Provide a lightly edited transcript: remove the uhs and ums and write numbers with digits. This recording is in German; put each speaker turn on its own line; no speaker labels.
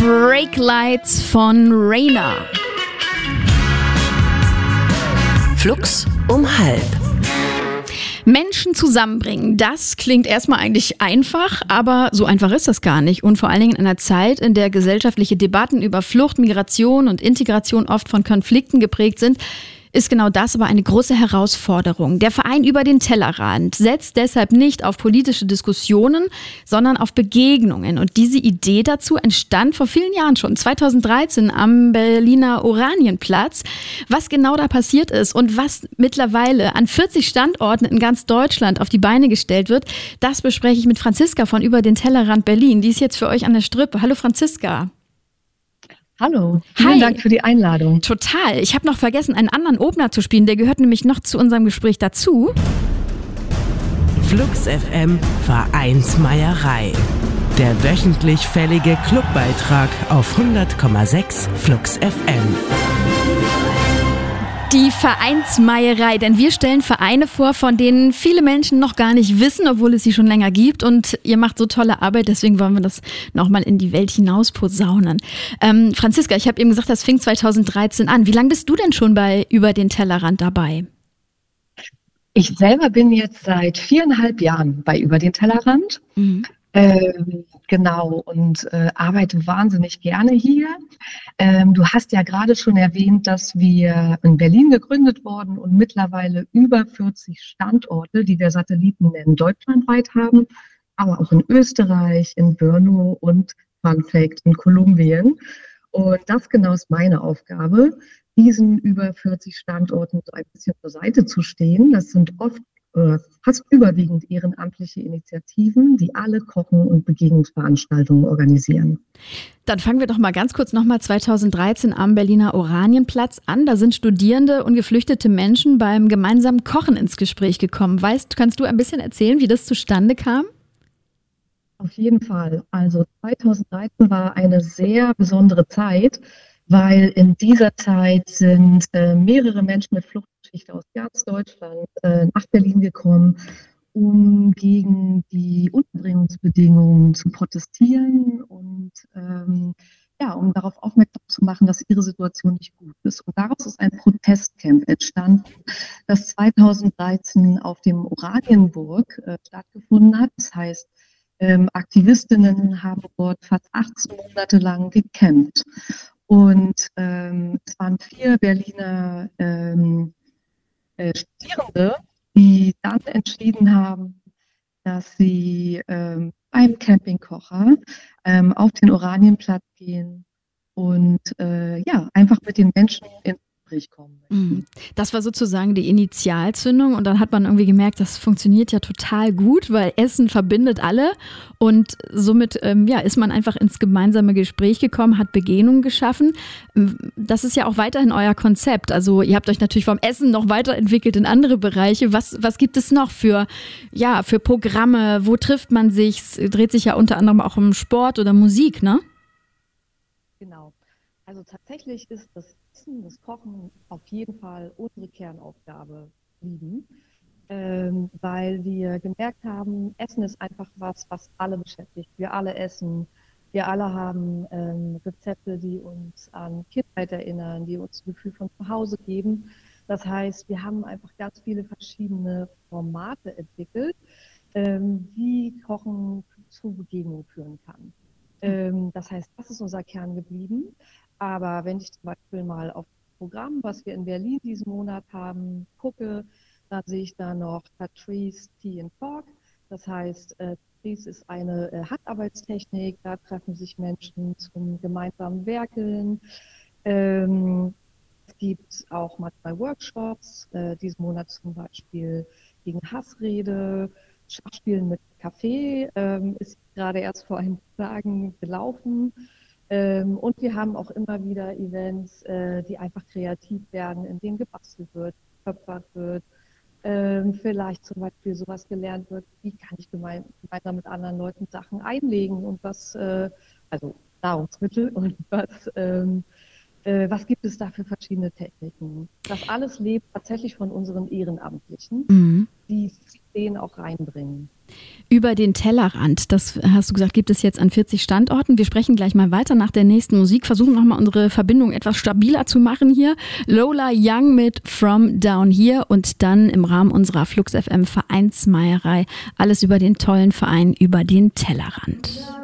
Brake Lights von Rainer.
Flux um halb.
Menschen zusammenbringen, das klingt erstmal eigentlich einfach, aber so einfach ist das gar nicht. Und vor allen Dingen in einer Zeit, in der gesellschaftliche Debatten über Flucht, Migration und Integration oft von Konflikten geprägt sind, ist genau das aber eine große Herausforderung. Der Verein über den Tellerrand setzt deshalb nicht auf politische Diskussionen, sondern auf Begegnungen. Und diese Idee dazu entstand vor vielen Jahren schon, 2013 am Berliner Oranienplatz. Was genau da passiert ist und was mittlerweile an 40 Standorten in ganz Deutschland auf die Beine gestellt wird, das bespreche ich mit Franziska von Über den Tellerrand Berlin. Die ist jetzt für euch an der Strippe. Hallo Franziska.
Hallo, vielen Dank für die Einladung.
Total. Ich habe noch vergessen, einen anderen Opener zu spielen. Der gehört nämlich noch zu unserem Gespräch dazu.
Flux FM Vereinsmeierei. Der wöchentlich fällige Clubbeitrag auf 100,6 Flux FM.
Die Vereinsmeierei, denn wir stellen Vereine vor, von denen viele Menschen noch gar nicht wissen, obwohl es sie schon länger gibt, und ihr macht so tolle Arbeit, deswegen wollen wir das nochmal in die Welt hinaus posaunen. Franziska, ich habe eben gesagt, das fing 2013 an. Wie lange bist du denn schon bei Über den Tellerrand dabei?
Ich selber bin jetzt seit 4,5 Jahren bei Über den Tellerrand. Genau, und arbeite wahnsinnig gerne hier. Du hast ja gerade schon erwähnt, dass wir in Berlin gegründet wurden und mittlerweile über 40 Standorte, die wir Satelliten nennen, deutschlandweit haben, aber auch in Österreich, in Brno und Fun Fact in Kolumbien. Und das genau ist meine Aufgabe, diesen über 40 Standorten so ein bisschen zur Seite zu stehen. Das sind oft fast überwiegend ehrenamtliche Initiativen, die alle Kochen- und Begegnungsveranstaltungen organisieren.
Dann fangen wir doch mal ganz kurz nochmal 2013 am Berliner Oranienplatz an. Da sind Studierende und geflüchtete Menschen beim gemeinsamen Kochen ins Gespräch gekommen. Kannst du ein bisschen erzählen, wie das zustande kam?
Auf jeden Fall. Also 2013 war eine sehr besondere Zeit, weil in dieser Zeit sind mehrere Menschen mit Fluchtgeschichte aus ganz Deutschland nach Berlin gekommen, um gegen die Unterbringungsbedingungen zu protestieren und um darauf aufmerksam zu machen, dass ihre Situation nicht gut ist. Und daraus ist ein Protestcamp entstanden, das 2013 auf dem Oranienburg stattgefunden hat. Das heißt, Aktivistinnen haben dort fast 18 Monate lang gecampt. Und es waren 4 Berliner Studierende, die dann entschieden haben, dass sie beim Campingkocher auf den Oranienplatz gehen und einfach mit den Menschen ins Gespräch kommen.
Das war sozusagen die Initialzündung, und dann hat man irgendwie gemerkt, das funktioniert ja total gut, weil Essen verbindet alle, und somit ist man einfach ins gemeinsame Gespräch gekommen, hat Begegnungen geschaffen. Das ist ja auch weiterhin euer Konzept. Also ihr habt euch natürlich vom Essen noch weiterentwickelt in andere Bereiche. Was gibt es noch für Programme? Wo trifft man sich? Es dreht sich ja unter anderem auch um Sport oder Musik, ne?
Genau. Also tatsächlich ist das Essen, das Kochen auf jeden Fall unsere Kernaufgabe geblieben, weil wir gemerkt haben, Essen ist einfach was alle beschäftigt. Wir alle essen, wir alle haben Rezepte, die uns an Kindheit erinnern, die uns ein Gefühl von zu Hause geben. Das heißt, wir haben einfach ganz viele verschiedene Formate entwickelt, wie Kochen zu Begegnung führen kann. Das heißt, das ist unser Kern geblieben. Aber wenn ich zum Beispiel mal auf das Programm, was wir in Berlin diesen Monat haben, gucke, dann sehe ich da noch Patrice Tea and Talk. Das heißt, Patrice ist eine Handarbeitstechnik, da treffen sich Menschen zum gemeinsamen Werkeln. Es gibt auch manchmal Workshops, diesen Monat zum Beispiel gegen Hassrede, Schachspielen mit Kaffee, ist gerade erst vor ein paar Tagen gelaufen. Und wir haben auch immer wieder Events, die einfach kreativ werden, in denen gebastelt wird, getöpfert wird, vielleicht zum Beispiel sowas gelernt wird, wie kann ich gemeinsam mit anderen Leuten Sachen einlegen und was, also Nahrungsmittel, und was Was gibt es da für verschiedene Techniken? Das alles lebt tatsächlich von unseren Ehrenamtlichen, die den auch reinbringen.
Über den Tellerrand, das hast du gesagt, gibt es jetzt an 40 Standorten. Wir sprechen gleich mal weiter nach der nächsten Musik, versuchen nochmal unsere Verbindung etwas stabiler zu machen hier. Lola Young mit From Down Here und dann im Rahmen unserer Flux FM Vereinsmeierei alles über den tollen Verein über den Tellerrand.